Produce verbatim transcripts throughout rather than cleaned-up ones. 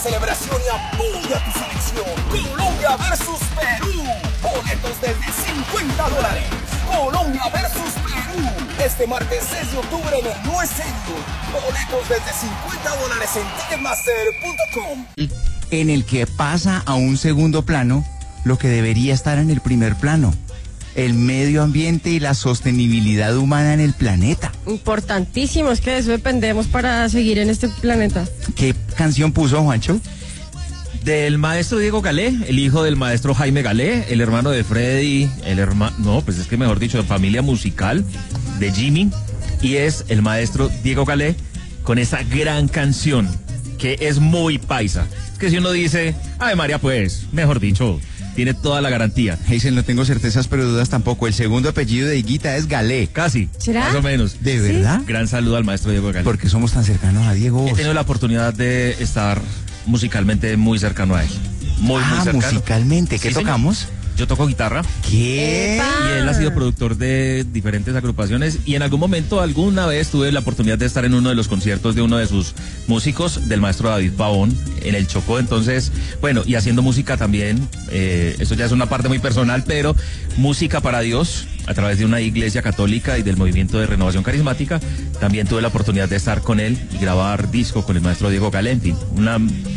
celebración y apoya a tu selección. Colombia versus Perú. Boletos desde cincuenta dólares. Colombia versus Perú. Este martes seis de octubre en el No Es Serio. Boletos desde cincuenta dólares en ticketmaster punto com. En el que pasa a un segundo plano lo que debería estar en el primer plano: el medio ambiente y la sostenibilidad humana en el planeta. Importantísimo, es que de eso dependemos para seguir en este planeta. ¿Qué canción puso Juancho? Del maestro Diego Galé, el hijo del maestro Jaime Galé, el hermano de Freddy, el hermano, no, pues es que mejor dicho, de familia musical de Jimmy, y es el maestro Diego Galé con esa gran canción que es muy paisa. Es que si uno dice, ay María, pues, mejor dicho, tiene toda la garantía. Hazel, no tengo certezas pero dudas tampoco. El segundo apellido de Higuita es Galé. Casi. ¿Será? Más o menos. ¿De verdad? Gran saludo al maestro Diego Galé. ¿Por qué somos tan cercanos a Diego? He tenido la oportunidad de estar musicalmente muy cercano a él. Muy, ah, muy cercano. musicalmente. ¿Qué Sí, tocamos? Señor. Yo toco guitarra. ¿Qué? ¡Epa! Y él ha sido productor de diferentes agrupaciones y en algún momento, alguna vez tuve la oportunidad de estar en uno de los conciertos de uno de sus músicos, del maestro David Pavón, en el Chocó. Entonces, bueno, y haciendo música también, eh, eso ya es una parte muy personal, pero música para Dios a través de una iglesia católica y del movimiento de renovación carismática. También tuve la oportunidad de estar con él y grabar disco con el maestro Diego Galé. En fin, una,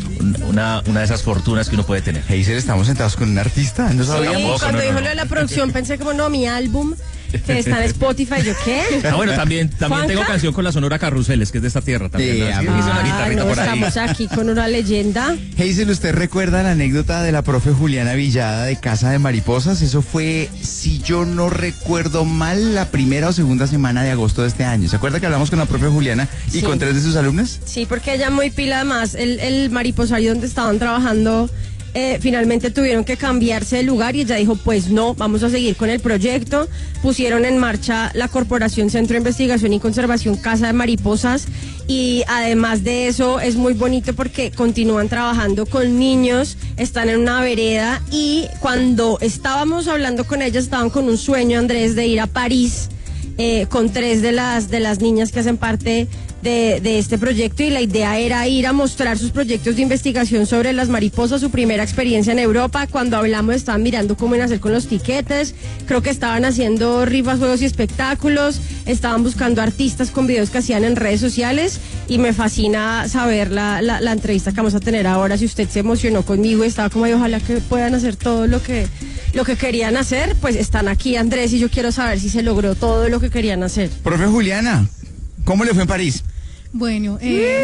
una, una de esas fortunas que uno puede tener. Hazel, estamos sentados con un artista. No Sí, sabíamos. Tampoco, cuando no, dijo no, lo no. de la producción pensé como, no, mi álbum que está en Spotify, ¿yo qué? Ah, bueno, también, también ¿Juanca? tengo canción con la Sonora Carruseles, que es de esta tierra también. Sí, ¿no? Es que ah, hice una Ah, guitarrita no, por ahí. estamos aquí con una leyenda. Hazel, ¿usted recuerda la anécdota de la profe Juliana Villada de Casa de Mariposas? Eso fue, si yo no recuerdo mal, la primera o segunda semana de agosto de este año. ¿Se acuerda que hablamos con la profe Juliana y Sí. con tres de sus alumnas? Sí, porque ella muy pila, además, el, el mariposario donde estaban trabajando, eh, finalmente tuvieron que cambiarse de lugar y ella dijo, pues no, vamos a seguir con el proyecto. Pusieron en marcha la Corporación Centro de Investigación y Conservación Casa de Mariposas y además de eso es muy bonito porque continúan trabajando con niños, están en una vereda y cuando estábamos hablando con ellas estaban con un sueño, Andrés, de ir a París eh, con tres de las, de las niñas que hacen parte De, de este proyecto y la idea era ir a mostrar sus proyectos de investigación sobre las mariposas, su primera experiencia en Europa. Cuando hablamos estaban mirando cómo iban a hacer con los tiquetes, creo que estaban haciendo rifas, juegos y espectáculos, estaban buscando artistas con videos que hacían en redes sociales y me fascina saber la, la, la entrevista que vamos a tener ahora. Si usted se emocionó conmigo y estaba como, ay, ojalá que puedan hacer todo lo que, lo que querían hacer, pues están aquí Andrés y yo quiero saber si se logró todo lo que querían hacer. Profe Juliana, ¿cómo le fue en París? Bueno, eh,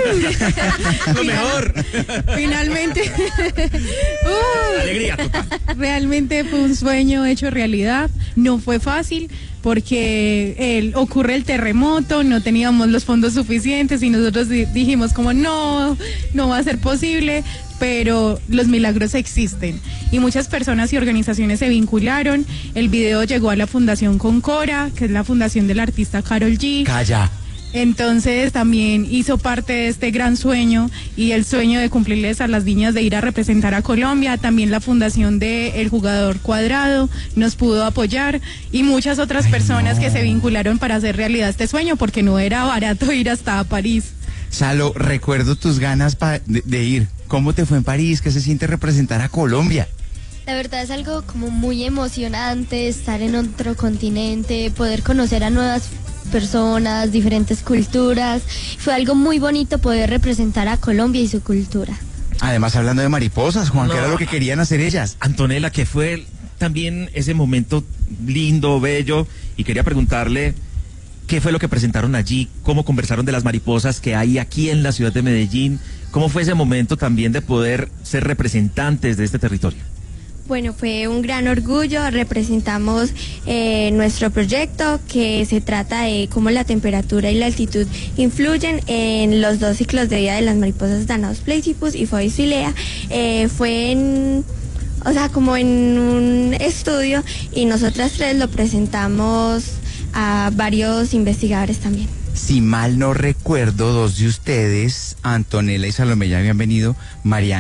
Lo mejor. finalmente, uh, Alegría total. realmente fue un sueño hecho realidad. No fue fácil porque el, ocurre el terremoto, no teníamos los fondos suficientes y nosotros di- dijimos como no, no va a ser posible, pero los milagros existen y muchas personas y organizaciones se vincularon. El video llegó a la Fundación Concora, que es la fundación del artista Karol G. Calla. Entonces también hizo parte de este gran sueño y el sueño de cumplirles a las niñas de ir a representar a Colombia. También la fundación de El Jugador Cuadrado nos pudo apoyar y muchas otras Ay, personas no. que se vincularon para hacer realidad este sueño porque no era barato ir hasta París. Salo, recuerdo tus ganas pa- de, de ir. ¿Cómo te fue en París? ¿Qué se siente representar a Colombia? La verdad es algo como muy emocionante estar en otro continente, poder conocer a nuevas personas, diferentes culturas. Fue algo muy bonito poder representar a Colombia y su cultura. Además, hablando de mariposas, Juan, No. ¿qué era lo que querían hacer ellas? Antonella, que fue también ese momento lindo, bello, y quería preguntarle qué fue lo que presentaron allí, cómo conversaron de las mariposas que hay aquí en la ciudad de Medellín, cómo fue ese momento también de poder ser representantes de este territorio. Bueno, fue un gran orgullo. Representamos eh, nuestro proyecto que se trata de cómo la temperatura y la altitud influyen en los dos ciclos de vida de las mariposas Danaus platypus y Phoebus philea. Eh, fue en, o sea, como en un estudio y nosotras tres lo presentamos a varios investigadores también. Si mal no recuerdo, dos de ustedes, Antonella y Salomé, ya habían venido. Mariana